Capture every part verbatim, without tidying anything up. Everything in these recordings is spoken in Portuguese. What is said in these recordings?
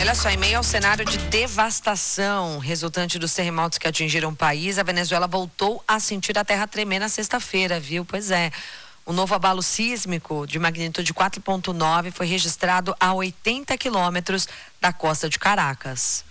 Olha só, em meio ao cenário de devastação resultante dos terremotos que atingiram o país, a Venezuela voltou a sentir a terra tremer na sexta-feira, viu? Pois é. O novo abalo sísmico de magnitude quatro ponto nove foi registrado a oitenta quilômetros da costa de Caracas.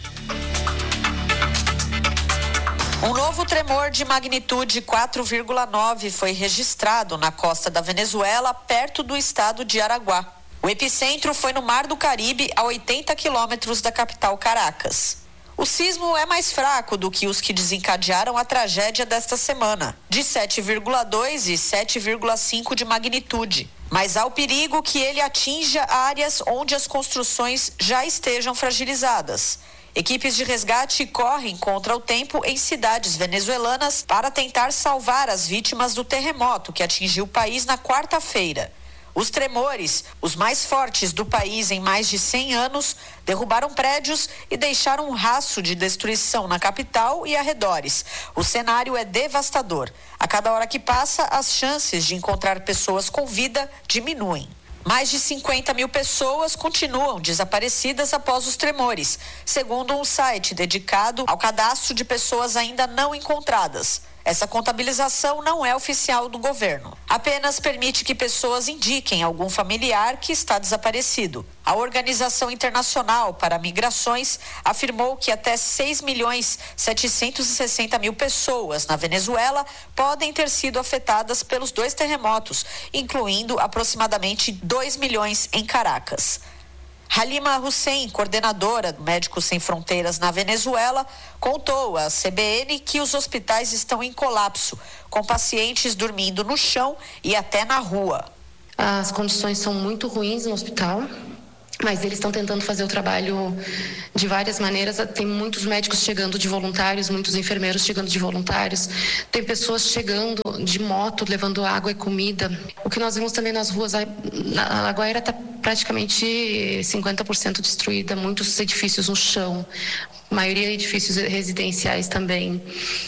Um novo tremor de magnitude quatro vírgula nove foi registrado na costa da Venezuela, perto do estado de Araguá. O epicentro foi no Mar do Caribe, a oitenta quilômetros da capital Caracas. O sismo é mais fraco do que os que desencadearam a tragédia desta semana, de sete vírgula dois e sete vírgula cinco de magnitude. Mas há o perigo que ele atinja áreas onde as construções já estejam fragilizadas. Equipes de resgate correm contra o tempo em cidades venezuelanas para tentar salvar as vítimas do terremoto que atingiu o país na quarta-feira. Os tremores, os mais fortes do país em mais de cem anos, derrubaram prédios e deixaram um rastro de destruição na capital e arredores. O cenário é devastador. A cada hora que passa, as chances de encontrar pessoas com vida diminuem. Mais de cinquenta mil pessoas continuam desaparecidas após os tremores, segundo um site dedicado ao cadastro de pessoas ainda não encontradas. Essa contabilização não é oficial do governo. Apenas permite que pessoas indiquem algum familiar que está desaparecido. A Organização Internacional para Migrações afirmou que até seis milhões setecentos e sessenta mil pessoas na Venezuela podem ter sido afetadas pelos dois terremotos, incluindo aproximadamente dois milhões em Caracas. Halima Hussein, coordenadora do Médicos Sem Fronteiras na Venezuela, contou à C B N que os hospitais estão em colapso, com pacientes dormindo no chão e até na rua. As condições são muito ruins no hospital, mas eles estão tentando fazer o trabalho de várias maneiras. Tem muitos médicos chegando de voluntários, muitos enfermeiros chegando de voluntários, tem pessoas chegando de moto, levando água e comida. O que nós vimos também nas ruas, a Lagoaíra está praticamente cinquenta por cento destruída, muitos edifícios no chão, maioria edifícios residenciais também.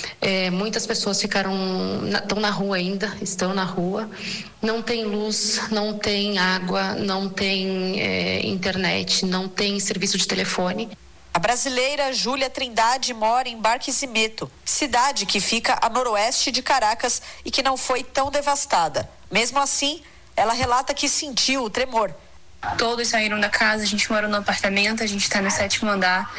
É, muitas pessoas ficaram, estão na rua ainda, estão na rua, não tem luz, não tem água, não tem é, internet, não tem serviço de telefone. A brasileira Júlia Trindade mora em Barquisimeto, cidade que fica a noroeste de Caracas e que não foi tão devastada. Mesmo assim, ela relata que sentiu o tremor. Todos saíram da casa, a gente mora no apartamento, a gente está no sétimo andar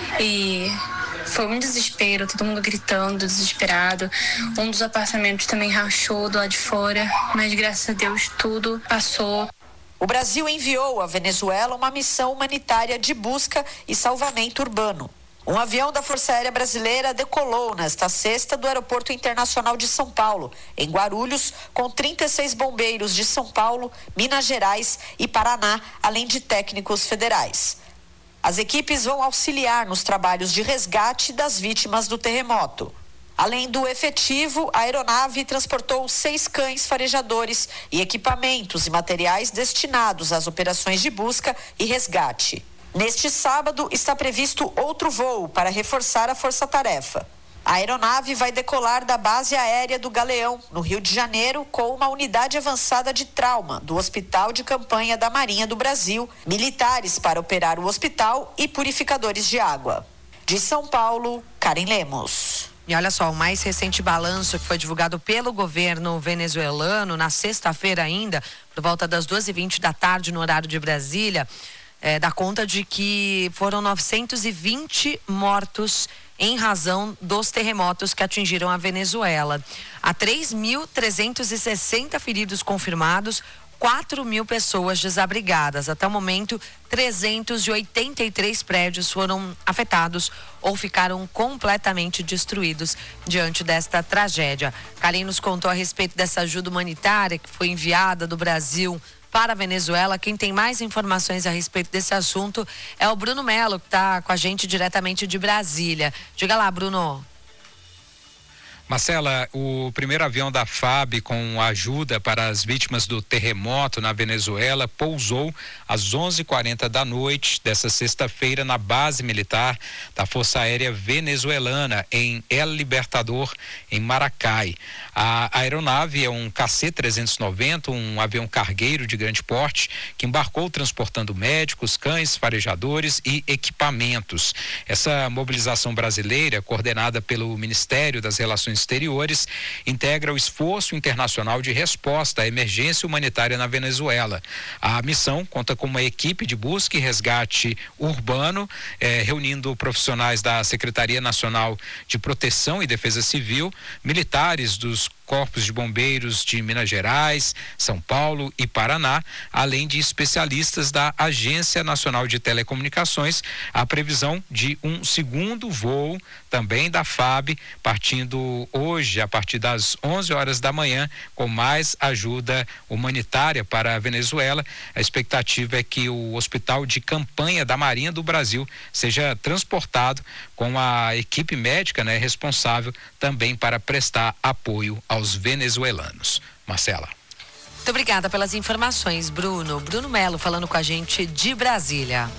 e foi um desespero, todo mundo gritando, desesperado. Um dos apartamentos também rachou do lado de fora, mas graças a Deus tudo passou. O Brasil enviou à Venezuela uma missão humanitária de busca e salvamento urbano. Um avião da Força Aérea Brasileira decolou nesta sexta do Aeroporto Internacional de São Paulo, em Guarulhos, com trinta e seis bombeiros de São Paulo, Minas Gerais e Paraná, além de técnicos federais. As equipes vão auxiliar nos trabalhos de resgate das vítimas do terremoto. Além do efetivo, a aeronave transportou seis cães farejadores e equipamentos e materiais destinados às operações de busca e resgate. Neste sábado, está previsto outro voo para reforçar a força-tarefa. A aeronave vai decolar da base aérea do Galeão, no Rio de Janeiro, com uma unidade avançada de trauma do Hospital de Campanha da Marinha do Brasil, militares para operar o hospital e purificadores de água. De São Paulo, Karen Lemos. E olha só, o mais recente balanço que foi divulgado pelo governo venezuelano na sexta-feira ainda, por volta das duas e vinte da tarde no horário de Brasília, É, dá conta de que foram novecentos e vinte mortos em razão dos terremotos que atingiram a Venezuela. Há três mil trezentos e sessenta feridos confirmados, quatro mil pessoas desabrigadas. Até o momento, trezentos e oitenta e três prédios foram afetados ou ficaram completamente destruídos diante desta tragédia. Karen nos contou a respeito dessa ajuda humanitária que foi enviada do Brasil para a Venezuela. Quem tem mais informações a respeito desse assunto é o Bruno Melo, que está com a gente diretamente de Brasília. Diga lá, Bruno. Marcela, o primeiro avião da F A B com ajuda para as vítimas do terremoto na Venezuela pousou às onze e quarenta da noite dessa sexta-feira na base militar da Força Aérea Venezuelana em El Libertador, em Maracay. A aeronave é um K C trezentos e noventa, um avião cargueiro de grande porte que embarcou transportando médicos, cães, farejadores e equipamentos. Essa mobilização brasileira, coordenada pelo Ministério das Relações Exteriores, integra o esforço internacional de resposta à emergência humanitária na Venezuela. A missão conta com uma equipe de busca e resgate urbano, eh, reunindo profissionais da Secretaria Nacional de Proteção e Defesa Civil, militares dos Corpos de Bombeiros de Minas Gerais, São Paulo e Paraná, além de especialistas da Agência Nacional de Telecomunicações. A previsão de um segundo voo também da F A B, partindo hoje a partir das onze horas da manhã, com mais ajuda humanitária para a Venezuela. A expectativa é que o Hospital de Campanha da Marinha do Brasil seja transportado com a equipe médica, né, responsável também para prestar apoio aos venezuelanos. Marcela. Muito obrigada pelas informações, Bruno. Bruno Melo falando com a gente de Brasília.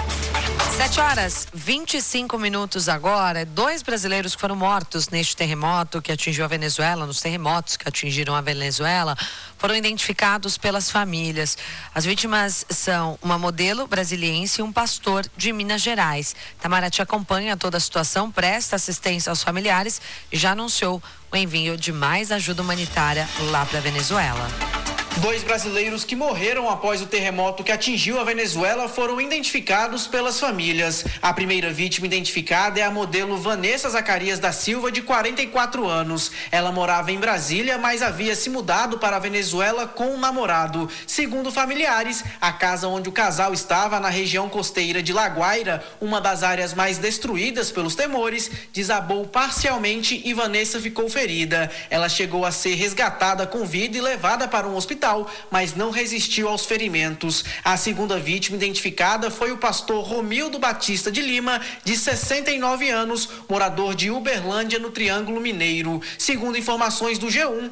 Sete horas, vinte e cinco minutos agora. Dois brasileiros que foram mortos neste terremoto que atingiu a Venezuela, nos terremotos que atingiram a Venezuela, foram identificados pelas famílias. As vítimas são uma modelo brasiliense e um pastor de Minas Gerais. Tamara acompanha toda a situação, presta assistência aos familiares e já anunciou o envio de mais ajuda humanitária lá para a Venezuela. Dois brasileiros que morreram após o terremoto que atingiu a Venezuela foram identificados pelas famílias. A primeira vítima identificada é a modelo Vanessa Zacarias da Silva, de quarenta e quatro anos. Ela morava em Brasília, mas havia se mudado para a Venezuela com um namorado. Segundo familiares, a casa onde o casal estava, na região costeira de La Guaira, uma das áreas mais destruídas pelos temores, desabou parcialmente e Vanessa ficou ferida. Ela chegou a ser resgatada com vida e levada para um hospital, mas não resistiu aos ferimentos. A segunda vítima identificada foi o pastor Romildo Batista de Lima, de sessenta e nove anos, morador de Uberlândia, no Triângulo Mineiro. Segundo informações do G um,